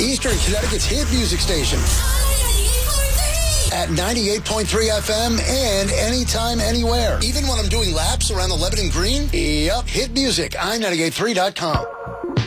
Eastern Connecticut's hit music station. At 98.3 FM and anytime, anywhere. Even when I'm doing laps around the Lebanon Green? Yep. Hit music, i98.3.com.